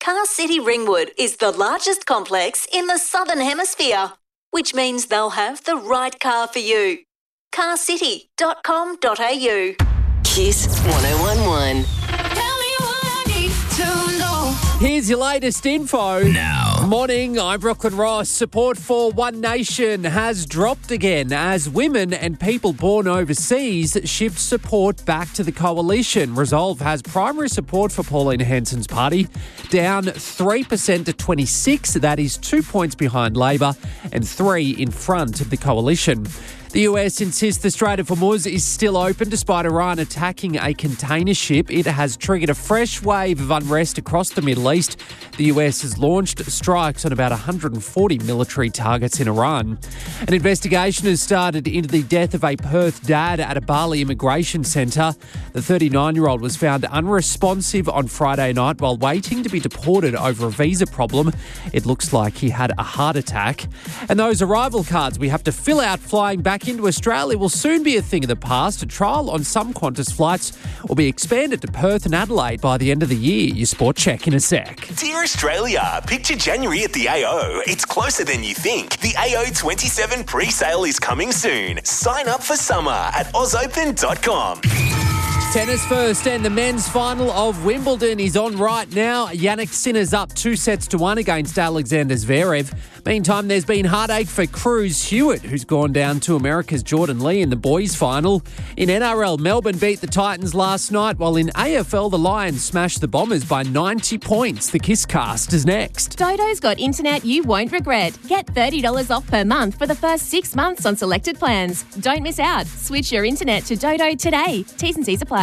Car City Ringwood is the largest complex in the Southern Hemisphere, which means they'll have the right car for you. carcity.com.au. Kiss 1011. Here's your latest info. Now. Morning, I'm Brooklyn Ross. Support for One Nation has dropped again as women and people born overseas shift support back to the coalition. Resolve has primary support for Pauline Hanson's party, down 3% to 26. That is 2 points behind Labor and 3 in front of the coalition. The US insists the Strait of Hormuz is still open despite Iran attacking a container ship. It has triggered a fresh wave of unrest across the Middle East. The US has launched strikes on about 140 military targets in Iran. An investigation has started into the death of a Perth dad at a Bali immigration centre. The 39-year-old was found unresponsive on Friday night while waiting to be deported over a visa problem. It looks like he had a heart attack. And those arrival cards we have to fill out flying back into Australia will soon be a thing of the past. A trial on some Qantas flights will be expanded to Perth and Adelaide by the end of the year. Your sport check in a sec. Dear Australia, picture January at the AO. It's closer than you think. The AO 27 pre-sale is coming soon. Sign up for summer at ausopen.com. Tennis first, and the men's final of Wimbledon is on right now. Jannik Sinner's up 2-1 against Alexander Zverev. Meantime, there's been heartache for Cruz Hewitt, who's gone down to America's Jordan Lee in the boys' final. In NRL, Melbourne beat the Titans last night, while in AFL, the Lions smashed the Bombers by 90 points. The Kisscast is next. Dodo's got internet you won't regret. Get $30 off per month for the first 6 months on selected plans. Don't miss out. Switch your internet to Dodo today. T's and C's apply.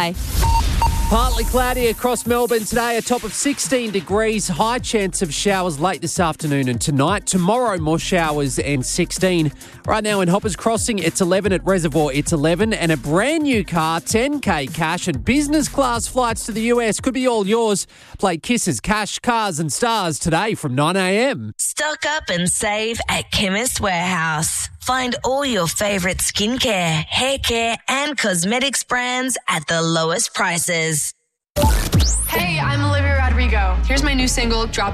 Partly cloudy across Melbourne today, a top of 16 degrees. High chance of showers late this afternoon and tonight. Tomorrow, more showers and 16. Right now in Hoppers Crossing, it's 11 at Reservoir, it's 11. And a brand new car, 10K cash and business class flights to the US could be all yours. Play Kisses, Cash, Cars and Stars today from 9 a.m. Stock up and save at Chemist Warehouse. Find all your favourite skincare, hair care and cosmetics brands at the lowest prices. Hey, I'm Olivia Rodrigo. Here's my new single, Drop